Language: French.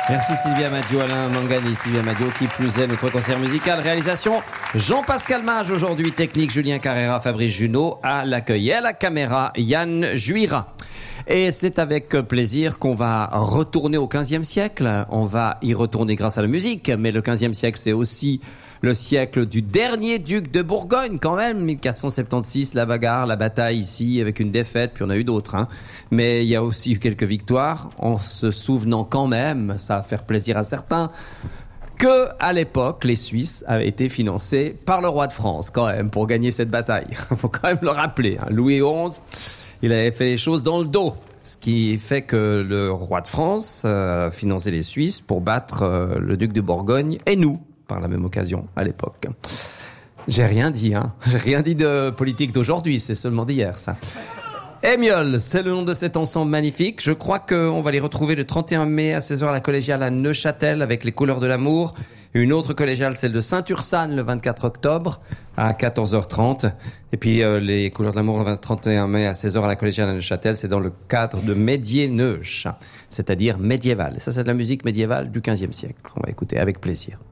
Merci Sylvia Madio, Alain Mangani, Sylvia Madio, qui plus est notre concert musical. Réalisation Jean-Pascal Mage, aujourd'hui technique Julien Carrera, Fabrice Junot, à l'accueil et à la caméra Yann Juira. Et c'est avec plaisir qu'on va retourner au XVe siècle. On va y retourner grâce à la musique, mais le XVe siècle, c'est aussi le siècle du dernier duc de Bourgogne, quand même. 1476, la bagarre, la bataille ici, avec une défaite, puis on a eu d'autres, hein. Mais il y a aussi eu quelques victoires, en se souvenant quand même, ça va faire plaisir à certains, que, à l'époque, les Suisses avaient été financés par le roi de France, quand même, pour gagner cette bataille. Faut quand même le rappeler, hein. Louis XI, il avait fait les choses dans le dos. Ce qui fait que le roi de France finançait les Suisses pour battre le duc de Bourgogne et nous, par la même occasion, à l'époque. J'ai rien dit, hein. J'ai rien dit de politique d'aujourd'hui, c'est seulement d'hier, ça. Émiole, c'est le nom de cet ensemble magnifique. Je crois qu'on va les retrouver le 31 mai à 16h à la collégiale à Neuchâtel avec les couleurs de l'amour. Une autre collégiale, celle de Saint-Ursanne, le 24 octobre à 14h30. Et puis les couleurs de l'amour le 31 mai à 16h à la collégiale à Neuchâtel, c'est dans le cadre de Médiéneuch, c'est-à-dire médiéval. Et ça, c'est de la musique médiévale du XVe siècle qu'on va écouter avec plaisir.